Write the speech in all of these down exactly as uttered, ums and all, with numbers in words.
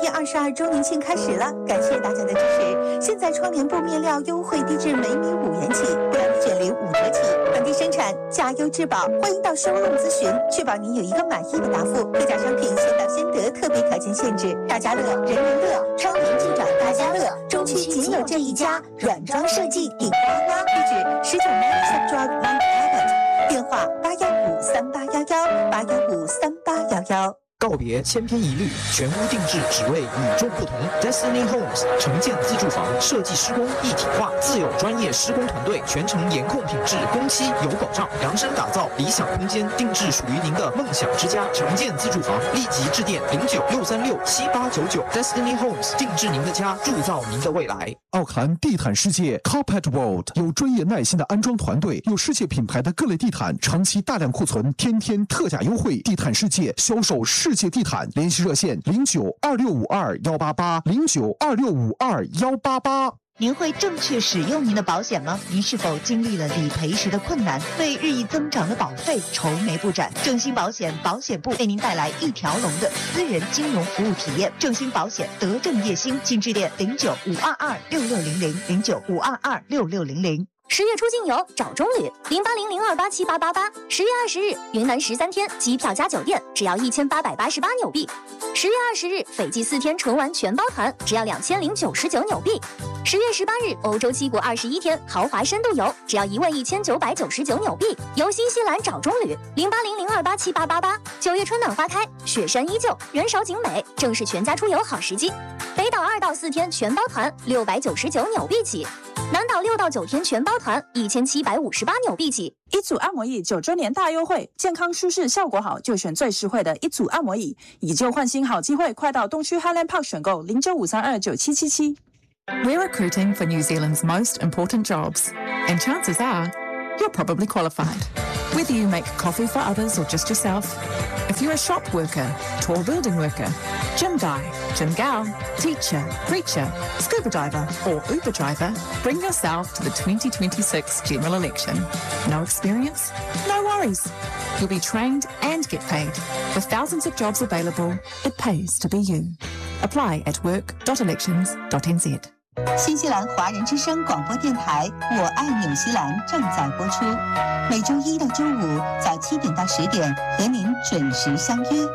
业二十二周年庆开始了，感谢大家的支持。现在窗帘布面料优惠低至每米五元起，不良卷帘五折起，本地生产，价优质保。欢迎到收录咨询，确保您有一个满意的答复。各家商品先到先得，特别条件限制。大家乐，人人乐，窗帘记长大家乐，中区仅有这一家，软装设计顶呱呱。地址十九 Mansard Drive Mount Albert， 电话八幺五三八幺幺八幺五三八幺幺。 告别千篇一律，全屋定制，只为与众不同。Destiny Homes 城建自住房设计施工一体化，自有专业施工团队，全程严控品质，工期有保障，量身打造理想空间，定制属于您的梦想之家。城建自住房，立即致电零九六三六七八九九。Destiny Homes 定制您的家，铸造您的未来。 奥克兰地毯世界 Carpet World 有专业耐心的安装团队，有世界品牌的各类地毯，长期大量库存，天天特价优惠。地毯世界销售世界地毯，联系热线零九二六五二幺八八零九二六五二幺八八。 您会正确使用您的保险吗？您是否经历了理赔时的困难，为日益增长的保费愁眉不展？正兴保险保险部为您带来一条龙的私人金融服务体验。正兴保险德政业兴，请致电零九五二二六六零零零九五二二六六零零。 十月出境游找中旅零八零零二八七八八八。十月二十日云南十三天机票加酒店只要一千八百八十八纽币。十月二十日斐济四天纯玩全包团只要两千零九十九纽币。十月十八日欧洲七国二十一天豪华深度游只要一万一千九百九十九纽币。游新西兰找中旅零八零零二八七八八八。九月春暖花开，雪山依旧，人少景美，正是全家出游好时机。北岛二到四天全包团六百九十九纽币起。南岛六到九天全包团一千七百五十八纽币起。 一组按摩椅九周年大优惠，健康舒适效果好，就选最实惠的一组按摩椅，以旧换新好机会，快到东区 Highland Park 选购零九五三二九七七七。 We're recruiting for New Zealand's most important jobs, and chances are you're probably qualified. Whether you make coffee for others or just yourself, if you're a shop worker, tall building worker, gym guy, gym gal, teacher, preacher, scuba diver or Uber driver, bring yourself to the twenty twenty-six general election. No experience? No worries. You'll be trained and get paid. With thousands of jobs available, it pays to be you. Apply at work dot elections dot n z。 新西兰华人之声广播电台《我爱纽西兰》正在播出，每周一到周五早七点到十点和您准时相约。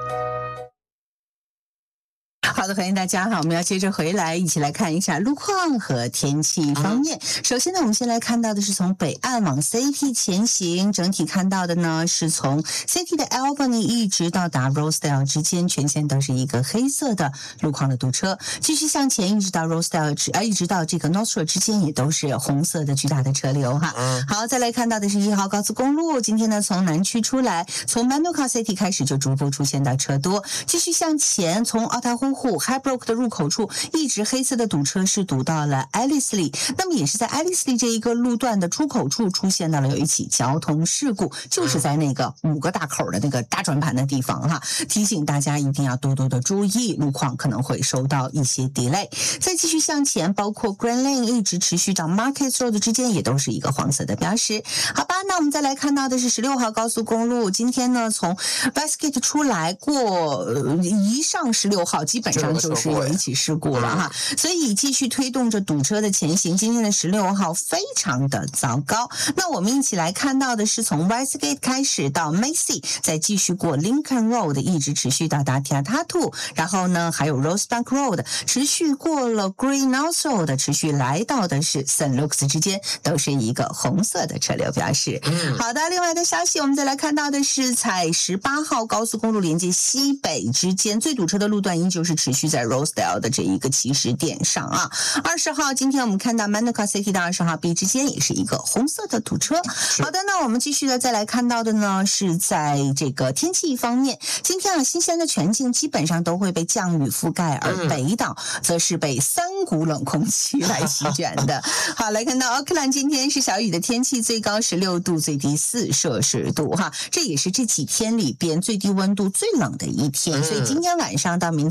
好的，欢迎大家哈，我们要接着回来一起来看一下路况和天气方面。嗯、首先呢，我们先来看到的是从北岸往 C T 前行，整体看到的呢是从 C T 的 Albany 一直到达 Rosedale 之间，全线都是一个黑色的路况的堵车。继续向前，一直到 Rosedale 啊，一直到这个 North Shore 之间也都是红色的巨大的车流哈。嗯、好，再来看到的是一号高速公路，今天呢从南区出来，从 Manuka City 开始就逐步出现到车多。继续向前，从奥塔呼湖 Highbrook 的入口处一直黑色的堵车是堵到了 Ellerslie， 那么也是在 Ellerslie 这一个路段的出口处出现到了有一起交通事故，就是在那个五个大口的那个大转盘的地方哈，提醒大家一定要多多的注意，路况可能会受到一些 delay。 再继续向前，包括 Grand Lane 一直持续到 Market Road 之间也都是一个黄色的标识。好吧，那我们再来看到的是十六号高速公路，今天呢从 Westgate 出来过、呃、一上十六号基本上就是有一起事故了哈，所以继续推动着堵车的前行。今天的十六号非常的糟糕。那我们一起来看到的是从 Westgate 开始到 Macy， 再继续过 Lincoln Road， 一直持续到达 Tiatatu， 然后呢还有 Rosebank Road， 持续过了 Greenhouse Road， 持续来到的是 Saint Luke's 之间，都是一个红色的车流标识。嗯、好的，另外的消息我们再来看到的是在十八号高速公路连接西北之间，最堵车的路段依旧是持续在 Rosedale 的这一个起始点上啊。二十号今天我们看到 Manuka City 到二十号 B 之间也是一个红色的堵车。好的，那我们继续的再来看到的呢是在这个天气方面，今天啊新西兰的全境基本上都会被降雨覆盖，而北岛则是被三股冷空气来席卷的。好，来看到奥克兰今天是小雨的天气，最高十六度，最低四摄氏度哈，这也是这几天里边最低温度最冷的一天，所以今天晚上到明天的早晨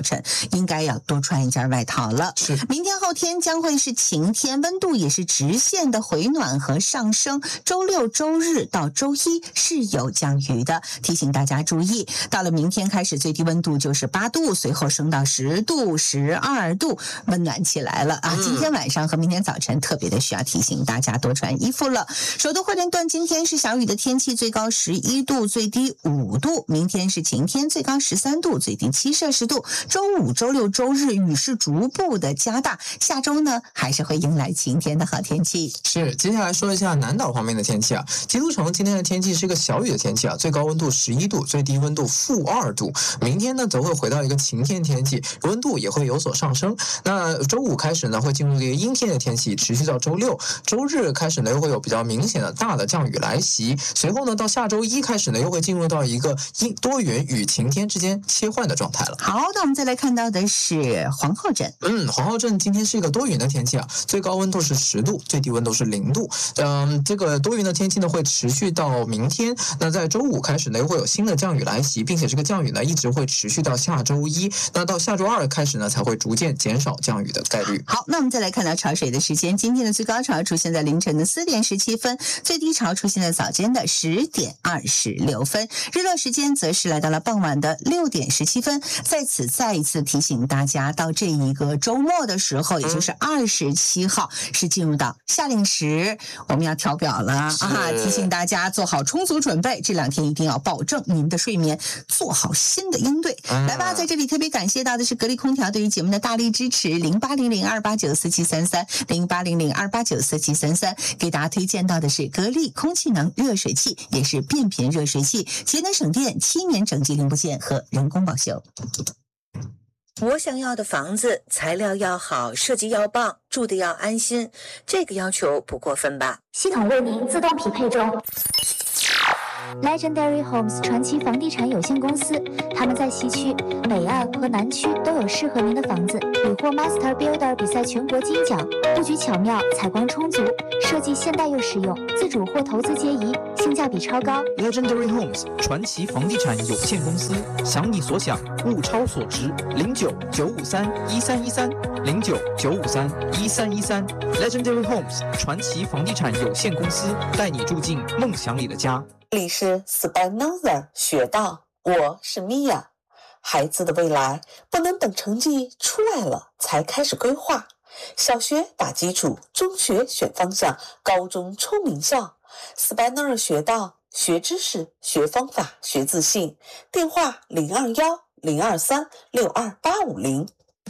晨应该要多穿一件外套了。 是， 明天后天将会是晴天，温度也是直线的回暖和上升。周六周日到周一是有降雨的，提醒大家注意。到了明天开始，最低温度就是八度，随后升到十度、十二度，温暖起来了啊！今天晚上和明天早晨特别的需要提醒大家多穿衣服了。首都惠灵顿今天是小雨的天气，最高十一度，最低五度。明天是晴天，最高十三度，最低七摄氏度。周五、周六、周日雨势逐步的加大，下周呢还是会迎来晴天的好天气。 是，接下来说一下南岛方面的天气啊。基督城今天的天气是一个小雨的天气啊，最高温度十一度，最低温度负二度。明天呢则会回到一个晴天天气，温度也会有所上升。那周五开始呢会进入一个阴天的天气，持续到周六。周日开始呢又会有比较明显的大的降雨来袭，随后呢到下周一开始呢又会进入到一个阴多云与晴天之间切换的状态了。 好，那我们再来看到的是皇后镇。 嗯，皇后镇今天是一个多云的天气啊，最高温度是十度，最低温度是零度。嗯，这个多云的天气呢会持续到明天。那在周五开始呢又会有新的降雨来袭，并且这个降雨呢一直会持续到下周一。那到下周二开始呢才会逐渐减少降雨的概率。 好，那我们再来看到潮水的时间，今天的最高潮出现在凌晨的四点十七分，最低潮出现在早间的十点二十六分，日落时间则是来到了傍晚的六点十七分。在此再一次提醒大家，到这一个周末的时候，也就是二十七号是进入到夏令时，我们要调表了啊！提醒大家做好充足准备，这两天一定要保证您的睡眠，做好新的应对。 嗯、 来吧，在这里特别感谢到的是格力空调对于节目的大力支持，零八零零二八九四七三三，零八零零二八九四七三三，给大家推荐到的是格力空气能热水器，也是变频热水器，节能省电，七年整机零部件和人工保修。 我想要的房子，材料要好，设计要棒，住的要安心，这个要求不过分吧？ 系统为您自动匹配中。Legendary Homes 传奇房地产有限公司，他们在西区、北岸和南区都有适合您的房子，屡获 Master Builder 比赛全国金奖，布局巧妙，采光充足，设计现代又实用，自主或投资皆宜，性价比超高。 Legendary Homes 传奇房地产有限公司，想你所想，物超所值，零九九五三一三一三，零九九五三一三一三。Legendary Homes 传奇房地产有限公司，带你住进梦想里的家。 这里是 Spinoza 学到，我是 Mia。孩子的未来不能等成绩出来了才开始规划，小学打基础，中学选方向，高中冲名校。Spinoza 学到，学知识，学方法，学自信。电话零二幺零二三六二八五零。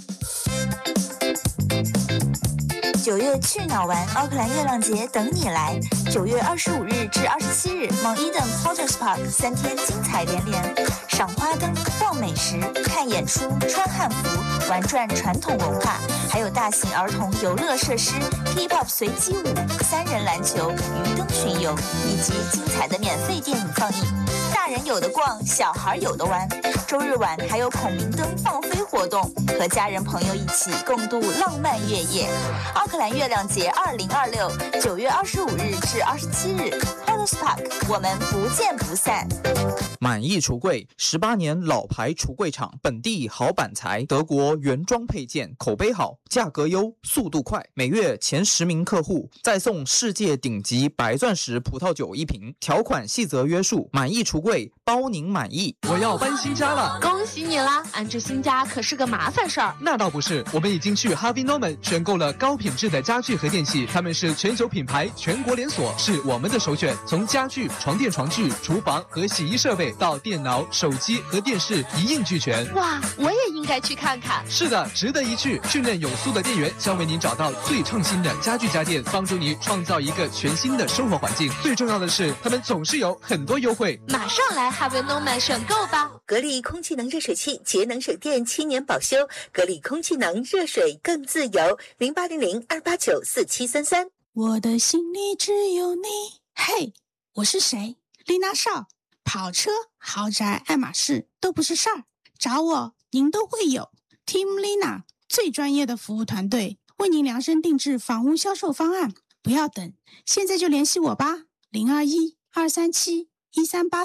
九月去哪玩？奥克兰月亮节等你来！九月二十五日至二十七日 ，Mount Eden Porters Park 三天精彩连连，赏花灯、逛美食、看演出、穿汉服、玩转传统文化，还有大型儿童游乐设施、Hip-Hop 随机舞、三人篮球、鱼灯巡游，以及精彩的免费电影放映。大人有的逛，小孩有的玩。周日晚还有孔明灯放飞活动，和家人朋友一起共度浪漫月夜。奥克兰月亮节二零二六，九月二十五日至二十七日 ，Porters Park， 我们不见不散。 满意橱柜，十八年老牌橱柜厂，本地好板材，德国原装配件，口碑好，价格优，速度快，每月前十名客户再送世界顶级白钻石葡萄酒一瓶，条款细则约束。满意橱柜，包您满意。 我要搬新家了， 恭喜你啦！安置新家可是个麻烦事儿。 那倒不是，我们已经去 Harvey Norman 选购了高品质的家具和电器，他们是全球品牌，全国连锁，是我们的首选。从家具、床垫、床具、厨房和洗衣设备到电脑、手机和电视一应俱全。 哇，我也应该去看看。 是的，值得一去。训练有素的店员将为您找到最创新的家具家电，帮助你创造一个全新的生活环境。最重要的是，他们总是有很多优惠。 马上来 Harvey Norman 选购吧！ 格力空气能热水器，节能省电，七年保修。格力空气能热水更自由，零八零零二八九四七三三。 我的心里只有你。嘿，我是谁？丽娜少。跑车、豪宅、爱马仕都不是事儿，找我您都会有。Team Lina 最专业的服务团队，为您量身定制房屋销售方案。不要等，现在就联系我吧，零二一二三七一三八三。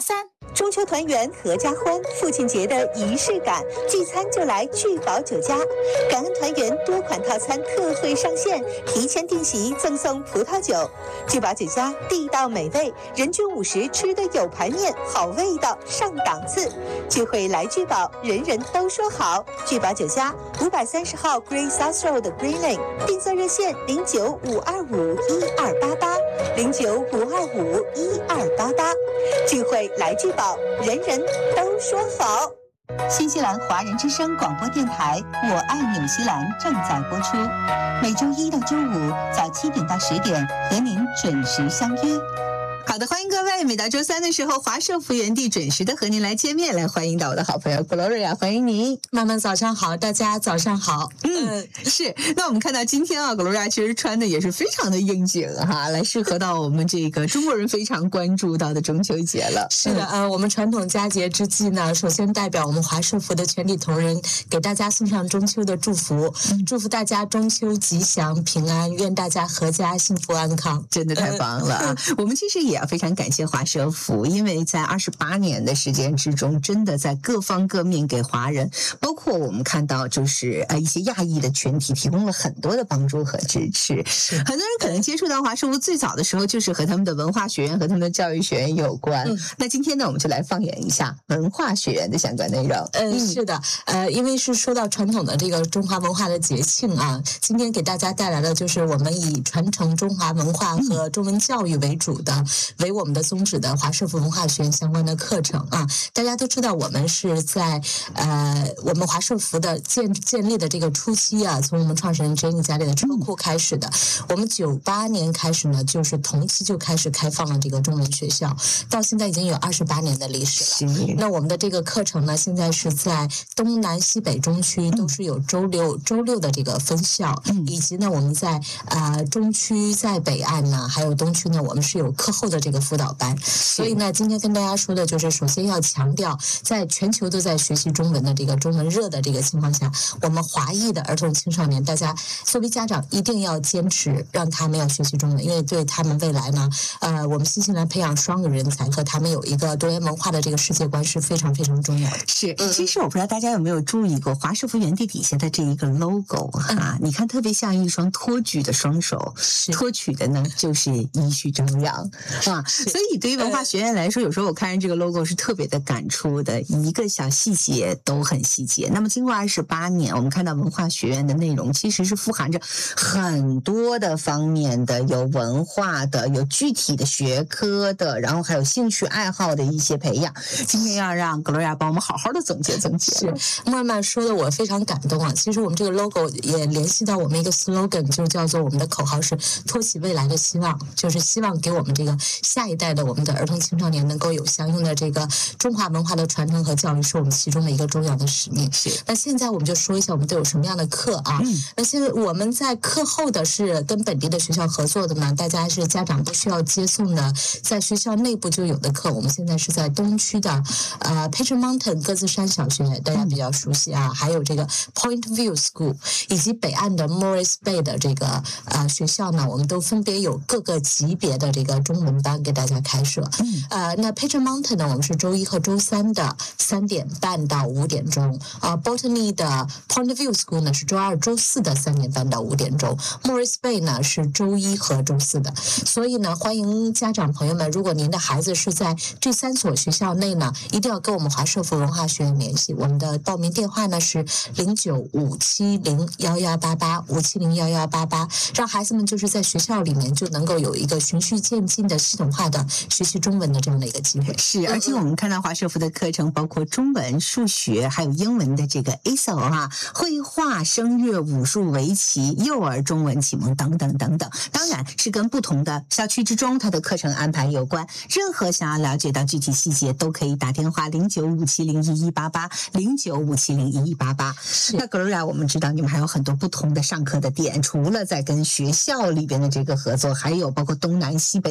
中秋团圆合家欢，父亲节的仪式感，聚餐就来聚宝酒家。感恩团圆多款套餐特惠上线，提前订席赠送葡萄酒。聚宝酒家地道美味，人均五十吃的有排面，好味道上档次。聚会来聚宝，人人都说好。聚宝酒家五百三十号 Green South Road 的 Green Lane， 订座热线零九五二五一二八八零九五二五一二八八。聚会来聚宝，人人都说好。新西兰华人之声广播电台《我爱纽西兰》正在播出，每周一到周五早七点到十点和您准时相约。好的，欢迎各位，每到周三的时候，华社福原地准时的和您来见面，来欢迎到我的好朋友 Gloria， 欢迎您。 妈妈早上好，大家早上好。 嗯，是。那我们看到今天啊 ，Gloria 其实穿的也是非常的应景哈，来适合到我们这个中国人非常关注到的中秋节了。 是的，呃，我们传统佳节之际呢，首先代表我们华社福的全体同仁，给大家送上中秋的祝福，嗯、祝福大家中秋吉祥平安，愿大家阖家幸福安康。 真的太棒了啊！呃、我们其实也要非常感谢华社福，因为在二十八年的时间之中，真的在各方各面给华人，包括我们看到就是呃一些亚裔的群体提供了很多的帮助和支持。很多人可能接触到华社福最早的时候，就是和他们的文化学院和他们的教育学院有关。嗯、那今天呢，我们就来放眼一下文化学院的相关内容。 嗯，嗯是的，呃，因为是说到传统的这个中华文化的节庆啊，今天给大家带来的就是我们以传承中华文化和中文教育为主的。嗯为我们的宗旨的华社福文化学院相关的课程啊，大家都知道我们是在呃我们华社福的建建立的这个初期啊，从我们创始人 Jenny 家里的车库开始的。我们九八年开始呢，就是同期就开始开放了这个中文学校，到现在已经有二十八年的历史了。那我们的这个课程呢，现在是在东南西北中区都是有周六周六的这个分校，嗯、以及呢我们在呃中区在北岸呢，还有东区呢，我们是有课后的这个辅导班。所以呢，今天跟大家说的就是，首先要强调，在全球都在学习中文的这个中文热的这个情况下，我们华裔的儿童青少年，大家作为家长一定要坚持让他们要学习中文，因为对他们未来呢，呃，我们新西兰培养双语人才和他们有一个多元文化的这个世界观是非常非常重要的。 是，其实我不知道大家有没有注意过华社福原地底下的这一个 logo 哈、嗯，你看特别像一双托举的双手，托举的呢就是依序张扬啊，所以对于文化学院来说，有时候我看着这个 logo 是特别的感触的，一个小细节都很细节。那么经过二十八年，我们看到文化学院的内容其实是富含着很多的方面的，有文化的，有具体的学科的，然后还有兴趣爱好的一些培养。今天要让 Gloria 帮我们好好的总结总结。 是，曼曼说的我非常感动啊。其实我们这个 logo 也联系到我们一个 slogan， 就叫做我们的口号是托起未来的希望，就是希望给我们这个下一代的我们的儿童青少年能够有相应的这个中华文化的传承和教育，是我们其中的一个重要的使命。是。那现在我们就说一下我们都有什么样的课啊？嗯。那现在我们在课后的是跟本地的学校合作的呢，大家是家长不需要接送的，在学校内部就有的课。我们现在是在东区的呃 Patriot Mountain 鸽子山小学，大家比较熟悉啊，还有这个 Point View School， 以及北岸的 Morris Bay 的这个呃学校呢，我们都分别有各个级别的这个中文班给大家开设。嗯。呃，那 Patriot Mountain 呢，我们是周一和周三的三点半到五点钟。啊、呃、，Botany 的 Point View School 呢是周二、周四的三点半到五点钟。Morris Bay 呢是周一和周四的。所以呢，欢迎家长朋友们，如果您的孩子是在这三所学校内呢，一定要跟我们华社福文化学院联系。我们的报名电话呢是零九五七零幺幺八八五七零幺幺八八，让孩子们就是在学校里面就能够有一个循序渐进的系统化的学习中文的这样的一个机会。 是，而且我们看到华社福的课程包括中文、数学，还有英文的这个 A S O 啊，绘画、声乐、武术、围棋、幼儿中文启蒙等等等等。当然是跟不同的校区之中它的课程安排有关。任何想要了解到具体细节，都可以打电话零九五七零一一八八零九五七零一一八八。那 Gloria， 我们知道你们还有很多不同的上课的点，除了在跟学校里边的这个合作，还有包括东南西北不同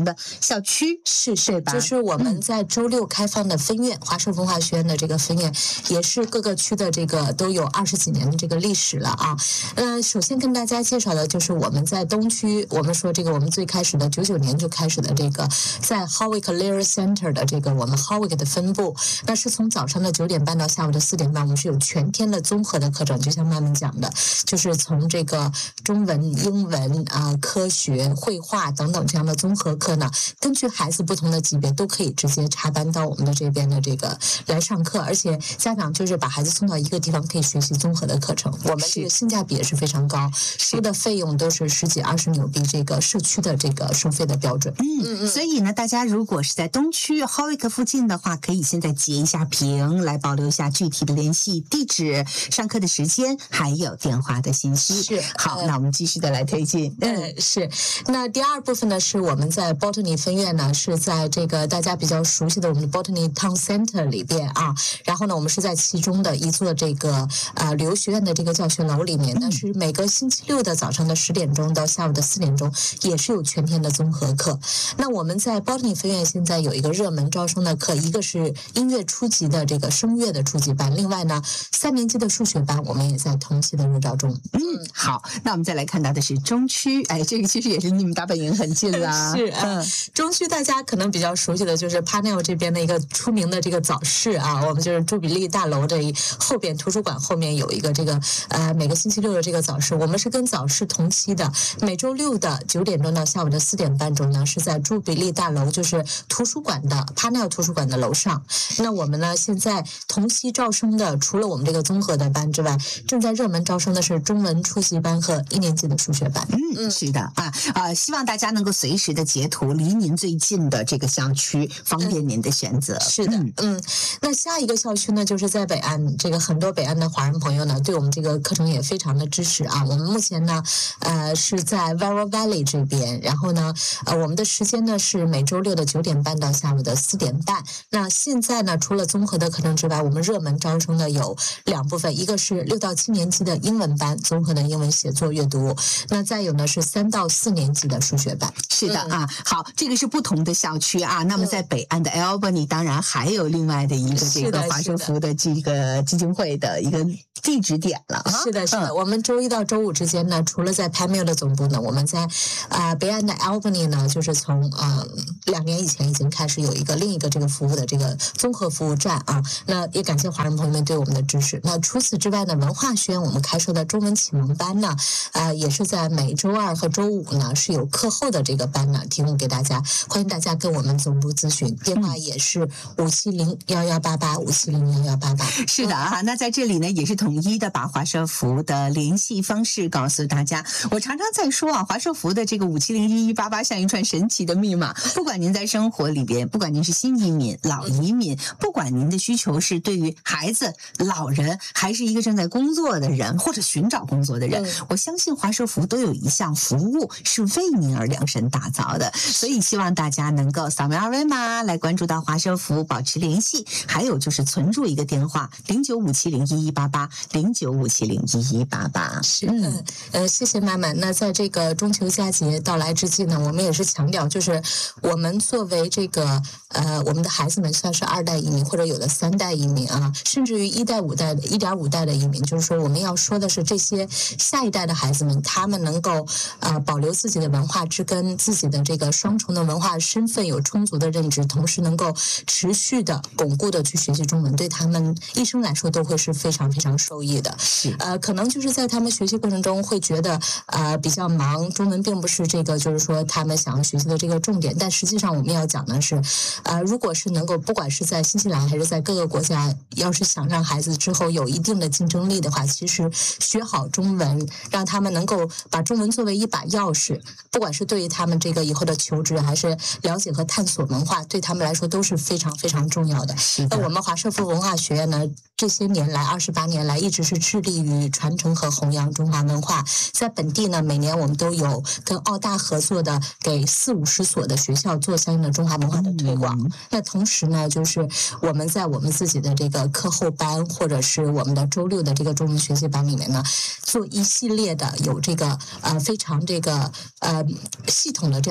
的校区， 是是吧？ 就是我们在周六开放的分院，华硕文化学院的这个分院，也是各个区的这个都有二十几年的这个历史了啊。呃，首先跟大家介绍的就是我们在东区，我们说这个我们最开始的九九年就开始的这个在 Howick Lear Center 的这个我们 Howick 的分部，那是从早上的九点半到下午的四点半，我们是有全天的综合的课程，就像曼曼讲的，就是从这个中文、英文啊、呃、科学、绘画等等这样的综合课呢，根据孩子不同的级别都可以直接插班到我们的这边的这个来上课，而且家长就是把孩子送到一个地方可以学习综合的课程，我们这个性价比也是非常高，收的费用都是十几二十纽币这个社区的这个收费的标准。 嗯嗯，所以呢，大家如果是在东区 Howick 附近的话，可以现在截一下屏来保留一下具体的联系地址、上课的时间还有电话的信息。 是好、呃，那我们继续的来推进。 嗯，是。那第二部分呢，是我们在 Botany 分院呢，是在这个大家比较熟悉的我们的 Botany Town Center 里边啊。然后呢，我们是在其中的一座这个呃旅游学院的这个教学楼里面，那是每个星期六的早上的十点钟到下午的四点钟，也是有全天的综合课。那我们在 Botany 分院现在有一个热门招生的课，一个是音乐初级的这个声乐的初级班，另外呢，三年级的数学班我们也在同期的热招中。 嗯，好，那我们再来看到的是中区，哎，这个其实也是离你们大本营很近啦。 是，嗯，中区大家可能比较熟悉的就是 Parnell 这边的一个出名的这个早市啊，我们就是朱比利大楼的后边图书馆后面有一个这个呃每个星期六的这个早市，我们是跟早市同期的，每周六的九点钟到下午的四点半钟呢，是在朱比利大楼，就是图书馆的 Parnell 图书馆的楼上。那我们呢现在同期招生的，除了我们这个综合的班之外，正在热门招生的是中文初级班和一年级的数学班。 嗯，是的啊啊，希望大家能够随时的截图离您最近的这个校区，方便您的选择。 嗯、是的，嗯，那下一个校区呢，就是在北岸，这个很多北岸的华人朋友呢，对我们这个课程也非常的支持啊。我们目前呢，呃，是在 Vero Valley 这边，然后呢，呃，我们的时间呢是每周六的九点半到下午的四点半。那现在呢，除了综合的课程之外，我们热门招生的有两部分，一个是六到七年级的英文班，综合的英文写作阅读，那再有呢是三到四年级的数学班。 是的、嗯、啊，好，这个是不同的校区啊。那么在北岸的 Albany， 当然还有另外的一个这个华硕福的这个基金会的一个地址点了啊。 是的，是的、嗯。我们周一到周五之间呢，除了在 Pamela 的总部呢，我们在啊、呃、北岸的 Albany 呢，就是从啊、呃、两年以前已经开始有一个另一个这个服务的这个综合服务站啊。那也感谢华人朋友们对我们的支持。那除此之外呢，文化学院我们开设的中文启蒙班呢，呃，也是在每周二和周五呢是有课后的这个班呢提供给大家，欢迎大家跟我们总部咨询，电话也是五七零幺幺八八五七零幺幺八八。 是的啊，那在这里呢也是统一的把华硕福的联系方式告诉大家。我常常在说啊，华硕福的这个五七零一一八八像一串神奇的密码，不管您在生活里边，不管您是新移民、老移民，不管您的需求是对于孩子、老人，还是一个正在工作的人或者寻找工作的人，嗯、我相信华硕福都有一项服务是为您而量身打造的，所以希望大家能够扫描二维码来关注到华硕福，保持联系。还有就是存住一个电话零九五七零一一八八零九五七零一一八八。 是，嗯呃，谢谢妈妈。那在这个中秋佳节到来之际呢，我们也是强调，就是我们作为这个呃我们的孩子们算是二代移民，或者有的三代移民啊，甚至于一代五代的一点五代的移民，就是说我们要说的是这些下一代的孩子们，他们能够呃保留自己的文化之根，自己的这个双重的文化身份有充足的认知，同时能够持续的巩固的去学习中文，对他们一生来说都会是非常非常受益的。呃，可能就是在他们学习过程中会觉得呃比较忙，中文并不是这个就是说他们想要学习的这个重点，但实际上我们要讲的是，呃，如果是能够不管是在新西兰还是在各个国家，要是想让孩子之后有一定的竞争力的话，其实学好中文，让他们能够把中文作为一把钥匙，不管是对于他们这个以后的求职，还是了解和探索文化，对他们来说都是非常非常重要的。那我们华硕福文化学院呢，这些年来二十八年来一直是致力于传承和弘扬中华文化，在本地呢，每年我们都有跟澳大合作的，给四五十所的学校做相应的中华文化的推广。嗯、那同时呢，就是我们在我们自己的这个课后班，或者是我们的周六的这个中文学习班里面呢，做一系列的有这个呃非常这个呃系统的这样教学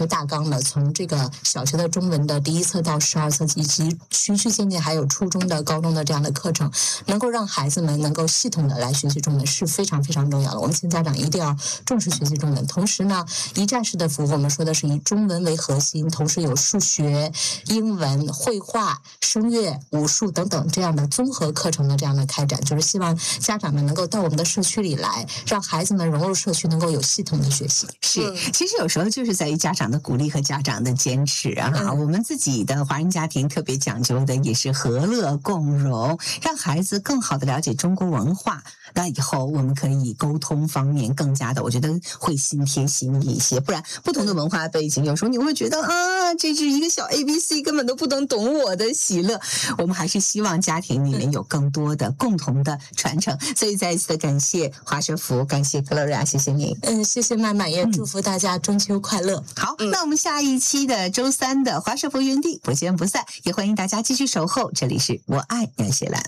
学大纲的，从这个小学的中文的第一册到十二册，以及循序渐进，还有初中的、高中的这样的课程，能够让孩子们能够系统的来学习中文是非常非常重要的。我们请家长一定要重视学习中文。同时呢，一站式的服务，我们说的是以中文为核心，同时有数学、英文、绘画、声乐、武术等等这样的综合课程的这样的开展，就是希望家长们能够到我们的社区里来，让孩子们融入社区，能够有系统的学习。 是，其实有时候就是在于家长的鼓励和家长的坚持啊。嗯、我们自己的华人家庭特别讲究的也是和乐共融，让孩子更好的了解中国文化。那以后我们可以沟通方面更加的，我觉得会心贴心一些。不然不同的文化背景，有时候你会觉得啊，这是一个小 A B C， 根本都不能懂我的喜乐。我们还是希望家庭里面有更多的共同的传承。所以再一次的感谢华社福，感谢 Gloria， 谢谢您。 嗯，谢谢曼曼，也祝福大家中秋快乐。 嗯、好、嗯，那我们下一期的周三的华社福园地不见不散，也欢迎大家继续守候。这里是我爱纽西兰。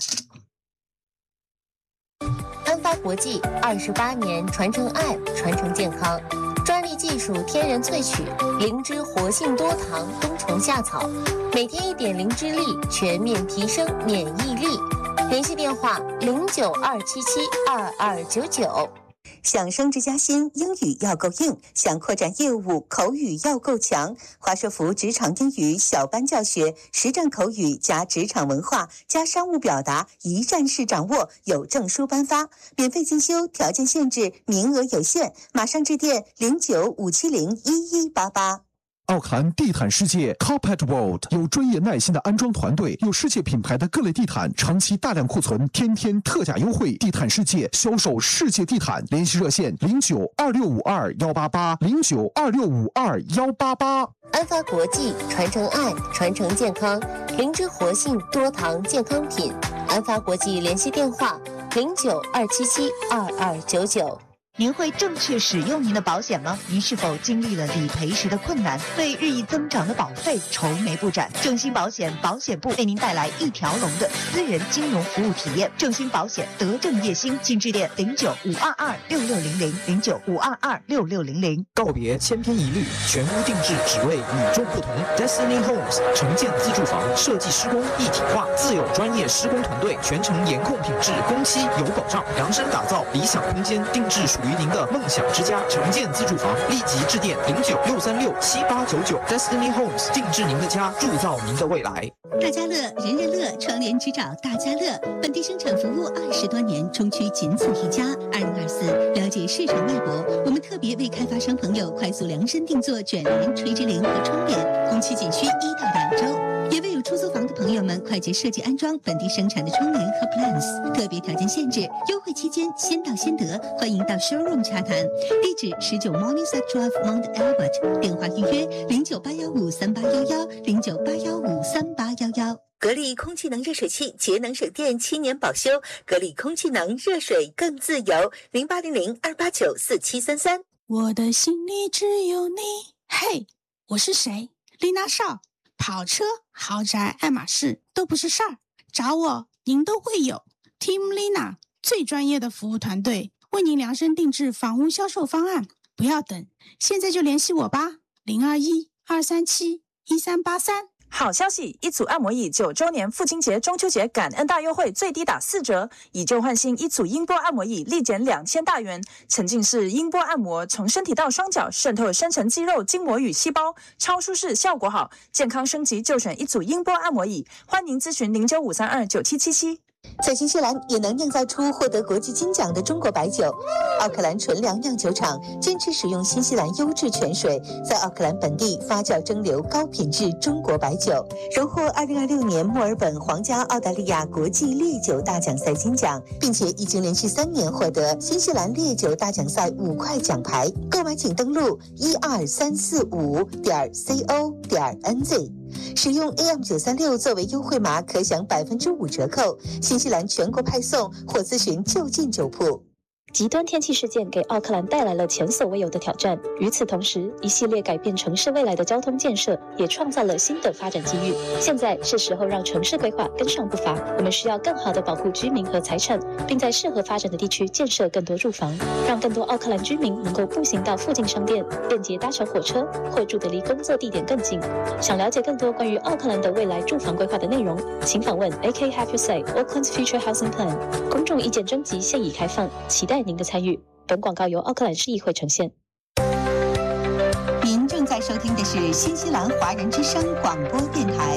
安发国际二十八年传承爱，传承健康，专利技术天然萃取，灵芝活性多糖冬虫夏草，每天一点灵芝粒，全面提升免疫力。联系电话零九二七七二二九九。 想升职加薪，英语要够硬；想扩展业务，口语要够强。华社福职场英语小班教学，实战口语加职场文化加商务表达，一站式掌握，有证书颁发，免费进修，条件限制，名额有限，马上致电零九五七零一一八八。 奥克兰地毯世界 Carpet World 有专业耐心的安装团队，有世界品牌的各类地毯，长期大量库存，天天特价优惠。地毯世界销售世界地毯，联系热线零九二六五二幺八八零九二六五二幺八八。 安发国际传承爱，传承健康，灵芝活性多糖健康品。安发国际联系电话零九二七七二二九九。 您会正确使用您的保险吗？您是否经历了理赔时的困难，为日益增长的保费愁眉不展？正兴保险保险部为您带来一条龙的私人金融服务体验。正兴保险德政业兴，请致电零九五二二六六零零零九五二二六六零零。 告别千篇一律，全屋定制，只为与众不同。Destiny Homes 城建自住房设计施工一体化，自有专业施工团队，全程严控品质，工期有保障，量身打造理想空间，定制属于您的梦想之家。城建自住房，立即致电零九六三六七八九九。Destiny Homes 定制您的家，铸造您的未来。 大家乐，人人乐，窗帘只找大家乐。本地生产服务二十多年，中区仅此一家。二零二四，了解市场脉搏，我们特别为开发商朋友快速量身定做卷帘、垂直帘和窗帘，工期仅需一到两周。也为有出租房的朋友们快捷设计安装本地生产的窗帘和 plans， 特别条件限制，优惠期间先到先得，欢迎到 showroom 洽谈。地址十九 Morningside Drive Mount Albert， 电话预约零九八幺五三八幺幺零九八幺五三八幺幺。 格力空气能热水器节能省电七年保修，格力空气能热水更自由，零八零零二八九四七三三。 我的心里只有你。嘿，我是谁？丽娜少。跑车、豪宅、爱马仕都不是事儿，找我您都会有。Team Lina 最专业的服务团队，为您量身定制房屋销售方案，不要等，现在就联系我吧，零二一二三七一三八三。 好消息！一组按摩椅九周年父亲节、中秋节感恩大优惠，最低打四折，以旧换新，一组音波按摩椅立减两千大元。沉浸式音波按摩，从身体到双脚，渗透深层肌肉、筋膜与细胞，超舒适，效果好，健康升级就选一组音波按摩椅。欢迎咨询零九五三二九七七七。 在新西兰也能酿造出获得国际金奖的中国白酒。奥克兰纯粮酿酒厂坚持使用新西兰优质泉水，在奥克兰本地发酵蒸馏高品质中国白酒，荣获二零二六年墨尔本皇家澳大利亚国际烈酒大奖赛金奖，并且已经连续三年获得新西兰烈酒大奖赛五块奖牌。购买请登录一二三四五点 co 点 nz。使用 A M 九三六作为优惠码，可享百分之五折扣。新西兰全国派送或咨询就近酒铺。 极端天气事件给奥克兰带来了前所未有的挑战。与此同时，一系列改变城市未来的交通建设也创造了新的发展机遇。现在是时候让城市规划跟上步伐，我们需要更好地保护居民和财产，并在适合发展的地区建设更多住房，让更多奥克兰居民能够步行到附近商店，便捷搭乘火车，或住得离工作地点更近。想了解更多关于奥克兰的未来住房规划的内容，请访问 A K Have Your Say Auckland's Future Housing Plan。公众意见征集现已开放，期待您的参与。本广告由奥克兰市议会呈现。 您正在收听的是新西兰华人之声广播电台。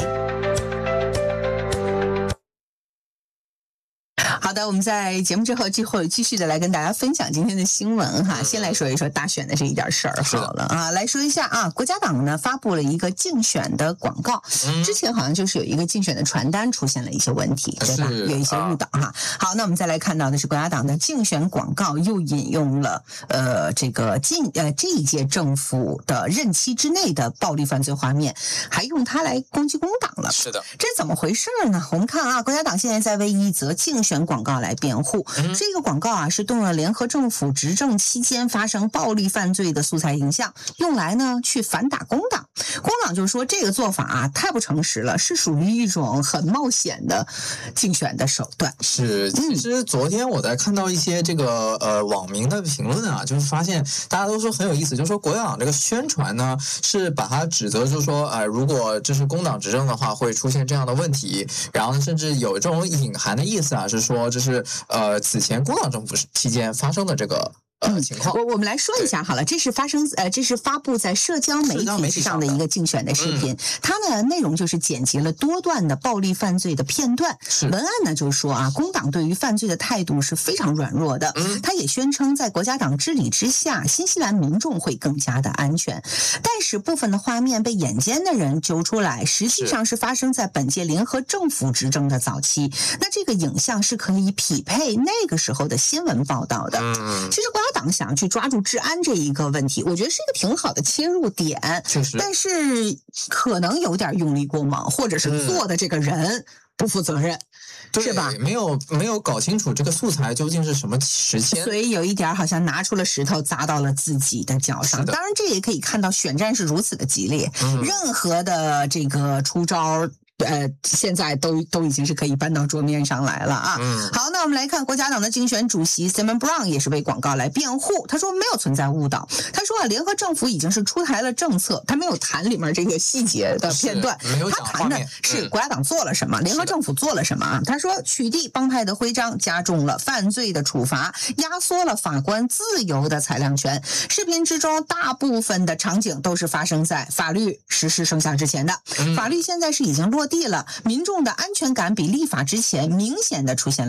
好的，我们在节目之后继后继续的来跟大家分享今天的新闻哈。先来说一说大选的这一点事儿好了啊，来说一下啊，国家党呢发布了一个竞选的广告，嗯、之前好像就是有一个竞选的传单出现了一些问题，对吧？有一些误导哈。好，那我们再来看到的是国家党的竞选广告又引用了呃这个近呃这一届政府的任期之内的暴力犯罪画面，还用它来攻击工党了。 是的， 这怎么回事呢？我们看啊，国家党现在在为一则竞选广告来辩护，嗯、这个广告啊是动用了联合政府执政期间发生暴力犯罪的素材影像，用来呢去反打工党。工党就说这个做法啊太不诚实了，是属于一种很冒险的竞选的手段。 是，其实昨天我在看到一些这个呃网民的评论啊，就是发现大家都说很有意思，就是说国家党这个宣传呢是把它指责，就是说呃如果这是工党执政的话会出现这样的问题，然后甚至有这种隐含的意思啊，是说这是呃此前工党政府期间发生的这个。呃，情况我我们来说一下好了，这是发生呃，这是发布在社交媒体上的一个竞选的视频，嗯、它呢内容就是剪辑了多段的暴力犯罪的片段，文案呢就是说啊，工党对于犯罪的态度是非常软弱的，嗯、他也宣称在国家党治理之下，新西兰民众会更加的安全，但是部分的画面被眼尖的人揪出来，实际上是发生在本届联合政府执政的早期，那这个影像是可以匹配那个时候的新闻报道的，嗯、其实国家党想去抓住治安这一个问题，我觉得是一个挺好的切入点， 确实， 但是可能有点用力过猛，或者是做的这个人不负责任。 嗯、 是吧？ 没有没有搞清楚这个素材究竟是什么时间， 所以有一点好像拿出了石头砸到了自己的脚上。当然，这也可以看到选战是如此的激烈，嗯、任何的这个出招。呃，现在都都已经是可以搬到桌面上来了啊。嗯、好，那我们来看国家党的竞选主席 Simon Brown 也是为广告来辩护，他说没有存在误导，他说啊，联合政府已经是出台了政策，他没有谈里面这个细节的片段，他谈的是国家党做了什么，嗯、联合政府做了什么啊？他说取缔帮派的徽章，加重了犯罪的处罚，压缩了法官自由的裁量权。视频之中大部分的场景都是发生在法律实施生效之前的，嗯、法律现在是已经落地了，民众的安全感比立法之前明显的出现了